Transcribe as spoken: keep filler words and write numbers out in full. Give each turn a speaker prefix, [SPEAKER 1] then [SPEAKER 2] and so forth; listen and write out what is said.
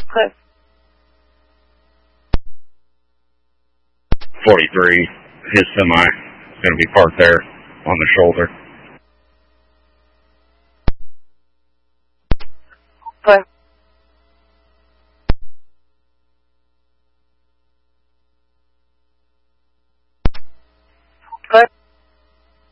[SPEAKER 1] Cliff.
[SPEAKER 2] forty-three, his semi is going to be parked there on the shoulder.
[SPEAKER 1] Cliff. Cliff.